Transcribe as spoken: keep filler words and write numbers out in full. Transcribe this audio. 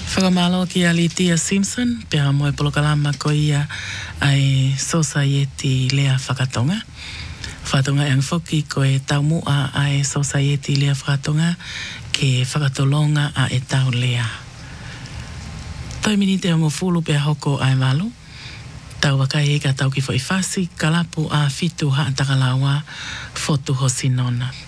Whakamalo ki ali Tia Simpson, pia moe polokalama ko ia ai Society Lea Whakatonga. Whakatonga ang whoki ko e tau mua ai Society Lea Whakatonga ke whakatolonga a e tau lea. Toi mini te ongo fulu pia hoko ai malu. Tau wakai e ka tau ki fo i fasi, kalapu a fitu ha takalawa fotu hosinona.